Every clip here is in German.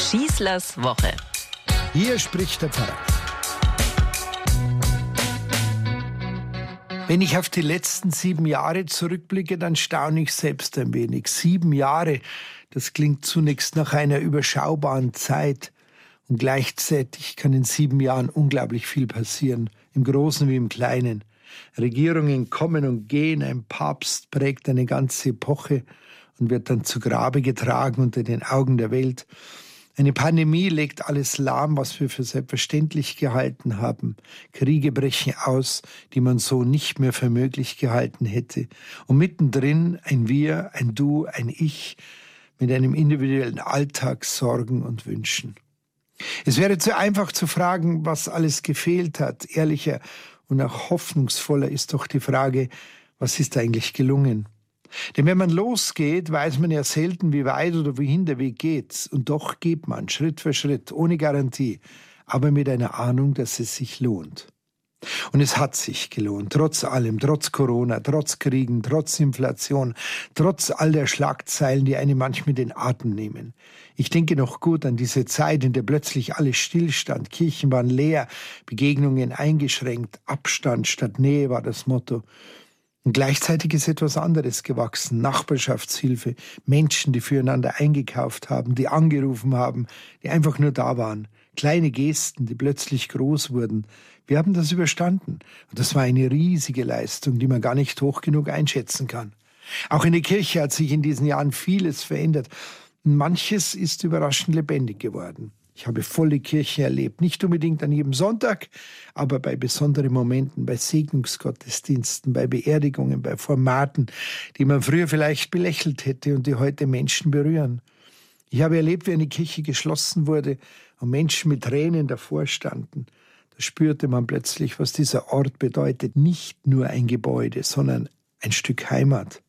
Schießlers Woche. Hier spricht der Pfarrer. Wenn ich auf die letzten 7 Jahre zurückblicke, dann staune ich selbst ein wenig. 7 Jahre, das klingt zunächst nach einer überschaubaren Zeit. Und gleichzeitig kann in 7 Jahren unglaublich viel passieren, im Großen wie im Kleinen. Regierungen kommen und gehen, ein Papst prägt eine ganze Epoche und wird dann zu Grabe getragen unter den Augen der Welt. Eine Pandemie legt alles lahm, was wir für selbstverständlich gehalten haben. Kriege brechen aus, die man so nicht mehr für möglich gehalten hätte. Und mittendrin ein Wir, ein Du, ein Ich mit einem individuellen Alltag, Sorgen und Wünschen. Es wäre zu einfach zu fragen, was alles gefehlt hat. Ehrlicher und auch hoffnungsvoller ist doch die Frage, was ist eigentlich gelungen? Denn wenn man losgeht, weiß man ja selten, wie weit oder wohin der Weg geht. Und doch geht man Schritt für Schritt, ohne Garantie, aber mit einer Ahnung, dass es sich lohnt. Und es hat sich gelohnt, trotz allem, trotz Corona, trotz Kriegen, trotz Inflation, trotz all der Schlagzeilen, die einem manchmal den Atem nehmen. Ich denke noch gut an diese Zeit, in der plötzlich alles stillstand, Kirchen waren leer, Begegnungen eingeschränkt, Abstand statt Nähe war das Motto. Und gleichzeitig ist etwas anderes gewachsen, Nachbarschaftshilfe, Menschen, die füreinander eingekauft haben, die angerufen haben, die einfach nur da waren. Kleine Gesten, die plötzlich groß wurden. Wir haben das überstanden. Und das war eine riesige Leistung, die man gar nicht hoch genug einschätzen kann. Auch in der Kirche hat sich in diesen Jahren vieles verändert. Und manches ist überraschend lebendig geworden. Ich habe volle Kirchen erlebt, nicht unbedingt an jedem Sonntag, aber bei besonderen Momenten, bei Segnungsgottesdiensten, bei Beerdigungen, bei Formaten, die man früher vielleicht belächelt hätte und die heute Menschen berühren. Ich habe erlebt, wie eine Kirche geschlossen wurde und Menschen mit Tränen davor standen. Da spürte man plötzlich, was dieser Ort bedeutet. Nicht nur ein Gebäude, sondern ein Stück Heimat.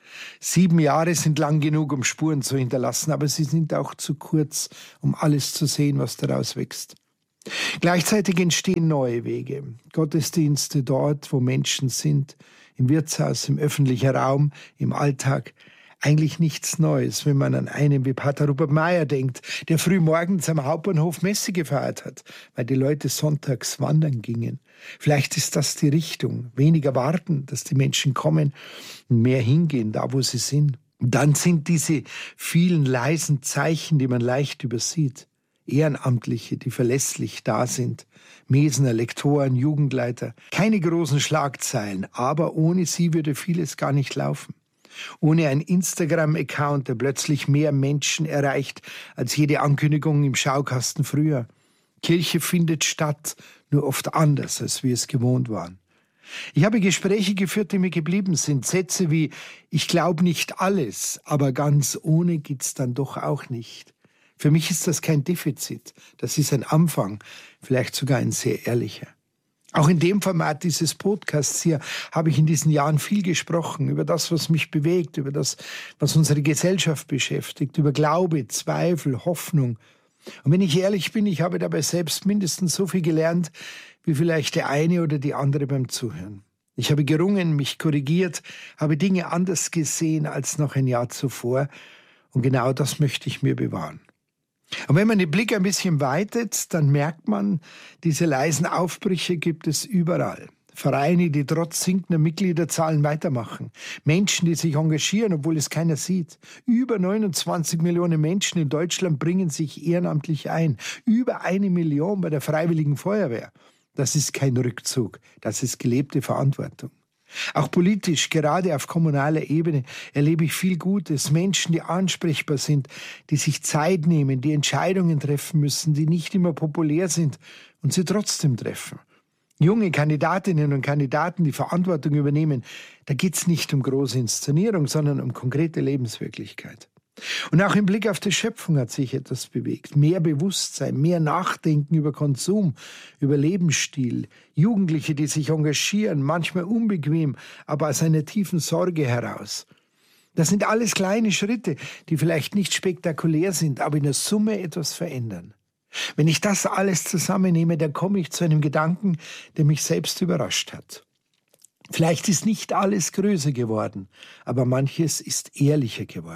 7 Jahre sind lang genug, um Spuren zu hinterlassen, aber sie sind auch zu kurz, um alles zu sehen, was daraus wächst. Gleichzeitig entstehen neue Wege. Gottesdienste dort, wo Menschen sind, im Wirtshaus, im öffentlichen Raum, im Alltag. Eigentlich nichts Neues, wenn man an einen wie Pater Rupert Meyer denkt, der früh morgens am Hauptbahnhof Messe gefeiert hat, weil die Leute sonntags wandern gingen. Vielleicht ist das die Richtung. Weniger warten, dass die Menschen kommen und mehr hingehen, da wo sie sind. Und dann sind diese vielen leisen Zeichen, die man leicht übersieht. Ehrenamtliche, die verlässlich da sind. Mesner, Lektoren, Jugendleiter. Keine großen Schlagzeilen, aber ohne sie würde vieles gar nicht laufen. Ohne einen Instagram-Account, der plötzlich mehr Menschen erreicht als jede Ankündigung im Schaukasten früher. Kirche findet statt, nur oft anders, als wir es gewohnt waren. Ich habe Gespräche geführt, die mir geblieben sind. Sätze wie, ich glaube nicht alles, aber ganz ohne geht's dann doch auch nicht. Für mich ist das kein Defizit, das ist ein Anfang, vielleicht sogar ein sehr ehrlicher. Auch in dem Format dieses Podcasts hier habe ich in diesen Jahren viel gesprochen über das, was mich bewegt, über das, was unsere Gesellschaft beschäftigt, über Glaube, Zweifel, Hoffnung. Und wenn ich ehrlich bin, ich habe dabei selbst mindestens so viel gelernt, wie vielleicht der eine oder die andere beim Zuhören. Ich habe gerungen, mich korrigiert, habe Dinge anders gesehen als noch ein Jahr zuvor. Und genau das möchte ich mir bewahren. Und wenn man den Blick ein bisschen weitet, dann merkt man, diese leisen Aufbrüche gibt es überall. Vereine, die trotz sinkender Mitgliederzahlen weitermachen. Menschen, die sich engagieren, obwohl es keiner sieht. Über 29 Millionen Menschen in Deutschland bringen sich ehrenamtlich ein. Über 1 Million bei der Freiwilligen Feuerwehr. Das ist kein Rückzug, das ist gelebte Verantwortung. Auch politisch, gerade auf kommunaler Ebene, erlebe ich viel Gutes. Menschen, die ansprechbar sind, die sich Zeit nehmen, die Entscheidungen treffen müssen, die nicht immer populär sind und sie trotzdem treffen. Junge Kandidatinnen und Kandidaten, die Verantwortung übernehmen, da geht es nicht um große Inszenierung, sondern um konkrete Lebenswirklichkeit. Und auch im Blick auf die Schöpfung hat sich etwas bewegt. Mehr Bewusstsein, mehr Nachdenken über Konsum, über Lebensstil. Jugendliche, die sich engagieren, manchmal unbequem, aber aus einer tiefen Sorge heraus. Das sind alles kleine Schritte, die vielleicht nicht spektakulär sind, aber in der Summe etwas verändern. Wenn ich das alles zusammennehme, dann komme ich zu einem Gedanken, der mich selbst überrascht hat. Vielleicht ist nicht alles größer geworden, aber manches ist ehrlicher geworden.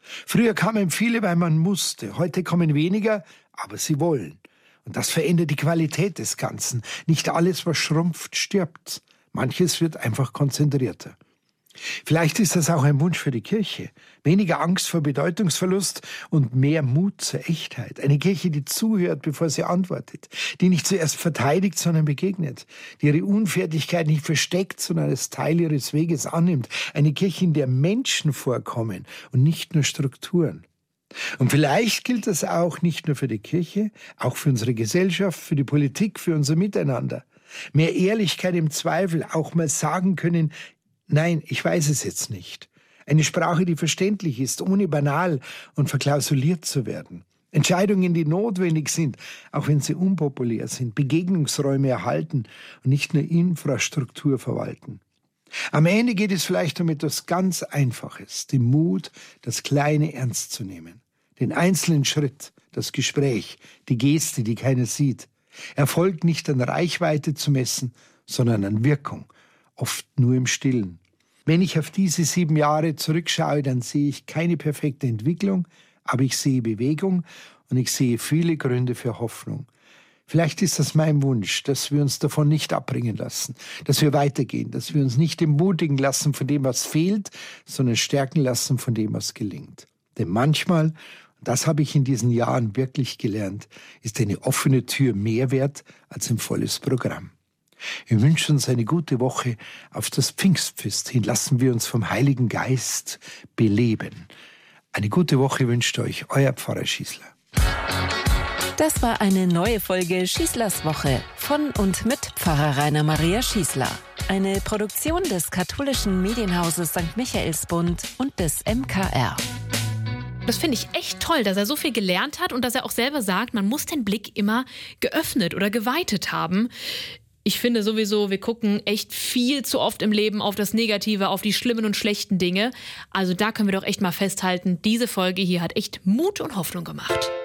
Früher kamen viele, weil man musste. Heute kommen weniger, aber sie wollen. Und das verändert die Qualität des Ganzen. Nicht alles, was schrumpft, stirbt. Manches wird einfach konzentrierter. Vielleicht ist das auch ein Wunsch für die Kirche. Weniger Angst vor Bedeutungsverlust und mehr Mut zur Echtheit. Eine Kirche, die zuhört, bevor sie antwortet. Die nicht zuerst verteidigt, sondern begegnet. Die ihre Unfertigkeit nicht versteckt, sondern als Teil ihres Weges annimmt. Eine Kirche, in der Menschen vorkommen und nicht nur Strukturen. Und vielleicht gilt das auch nicht nur für die Kirche, auch für unsere Gesellschaft, für die Politik, für unser Miteinander. Mehr Ehrlichkeit im Zweifel, auch mal sagen können, nein, ich weiß es jetzt nicht. Eine Sprache, die verständlich ist, ohne banal und verklausuliert zu werden. Entscheidungen, die notwendig sind, auch wenn sie unpopulär sind. Begegnungsräume erhalten und nicht nur Infrastruktur verwalten. Am Ende geht es vielleicht um etwas ganz Einfaches. Den Mut, das Kleine ernst zu nehmen. Den einzelnen Schritt, das Gespräch, die Geste, die keiner sieht. Erfolg nicht an Reichweite zu messen, sondern an Wirkung. Oft nur im Stillen. Wenn ich auf diese 7 Jahre zurückschaue, dann sehe ich keine perfekte Entwicklung, aber ich sehe Bewegung und ich sehe viele Gründe für Hoffnung. Vielleicht ist das mein Wunsch, dass wir uns davon nicht abbringen lassen, dass wir weitergehen, dass wir uns nicht entmutigen lassen von dem, was fehlt, sondern stärken lassen von dem, was gelingt. Denn manchmal, und das habe ich in diesen Jahren wirklich gelernt, ist eine offene Tür mehr wert als ein volles Programm. Wir wünschen uns eine gute Woche. Auf das Pfingstfest hin lassen wir uns vom Heiligen Geist beleben. Eine gute Woche wünscht euch euer Pfarrer Schießler. Das war eine neue Folge Schießlers Woche von und mit Pfarrer Rainer Maria Schießler. Eine Produktion des katholischen Medienhauses St. Michaelsbund und des MKR. Das finde ich echt toll, dass er so viel gelernt hat und dass er auch selber sagt, man muss den Blick immer geöffnet oder geweitet haben. Ich finde sowieso, wir gucken echt viel zu oft im Leben auf das Negative, auf die schlimmen und schlechten Dinge. Also da können wir doch echt mal festhalten, diese Folge hier hat echt Mut und Hoffnung gemacht.